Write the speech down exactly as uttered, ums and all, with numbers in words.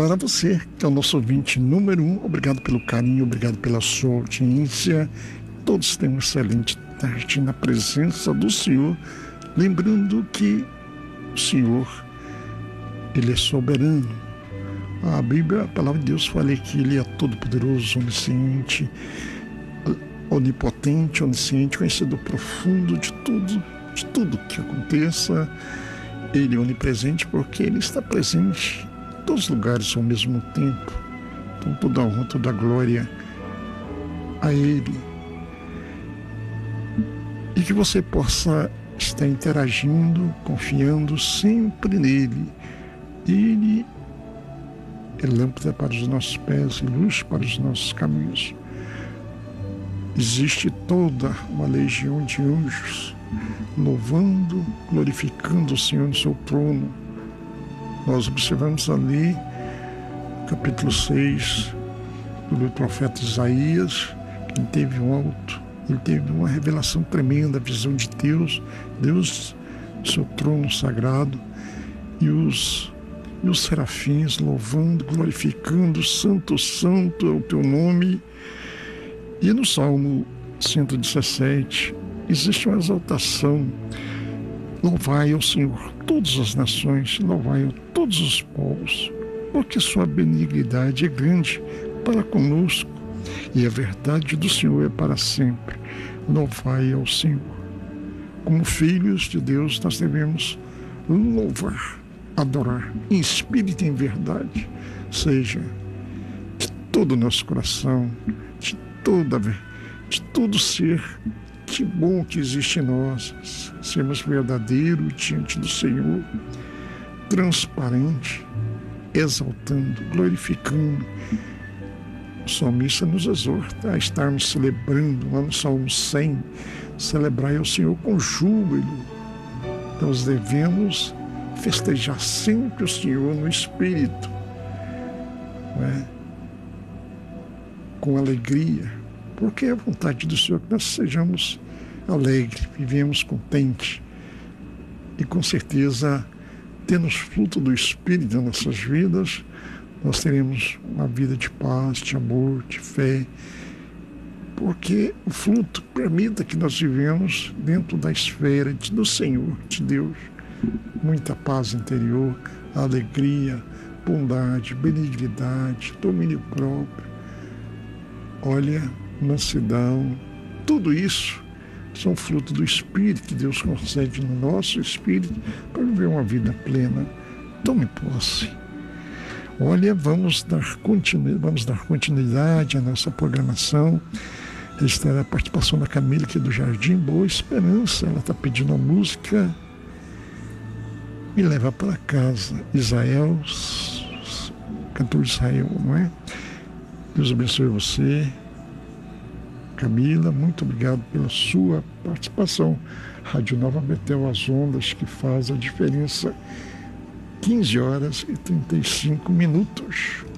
para você, que é o nosso ouvinte número um, obrigado pelo carinho, obrigado pela sua audiência. Todos tenham uma excelente tarde na presença do Senhor, lembrando que o Senhor, Ele é soberano. A Bíblia, a palavra de Deus fala que Ele é todo-poderoso, onisciente, onipotente, onisciente, conhecedor profundo de tudo, de tudo que aconteça. Ele é onipresente porque Ele está presente em todos os lugares ao mesmo tempo. Então toda a honra, toda a glória a Ele. E que você possa estar interagindo, confiando sempre nele. Ele é lâmpada para os nossos pés e luz para os nossos caminhos. Existe toda uma legião de anjos louvando, glorificando o Senhor no seu trono. Nós observamos ali, capítulo seis, do profeta Isaías, que ele teve um alto, ele teve uma revelação tremenda, a visão de Deus, Deus, seu trono sagrado, e os, e os serafins louvando, glorificando, santo, santo é o teu nome. E no Salmo cento e dezessete, existe uma exaltação: louvai ao Senhor todas as nações, louvai a todos os povos, porque sua benignidade é grande para conosco e a verdade do Senhor é para sempre. Louvai ao Senhor. Como filhos de Deus, nós devemos louvar, adorar, em espírito e em verdade, seja de todo o nosso coração, de toda de todo ser. Que bom que existe em nós sermos verdadeiros diante do Senhor, transparente, exaltando, glorificando. O salmista nos exorta a estarmos celebrando, lá no Salmo cem, celebrai ao Senhor com júbilo. Nós devemos festejar sempre o Senhor no Espírito, não é? Com alegria, porque é a vontade do Senhor que nós sejamos alegres, vivemos contentes e com certeza, tendo os frutos do Espírito em nossas vidas, nós teremos uma vida de paz, de amor, de fé, porque o fruto permita que nós vivemos dentro da esfera do Senhor, de Deus, muita paz interior, alegria, bondade, benignidade, domínio próprio, olha, mansidão, tudo isso são fruto do Espírito que Deus concede no nosso espírito para viver uma vida plena. Tome posse. Olha, vamos dar continuidade, vamos dar continuidade à nossa programação. Esta é a participação da Camila aqui do Jardim Boa Esperança. Ela está pedindo a música Me Leva para Casa. Israel, cantor de Israel, não é? Deus abençoe você, Camila, muito obrigado pela sua participação. Rádio Nova Betel, as ondas que faz a diferença. quinze horas e trinta e cinco minutos.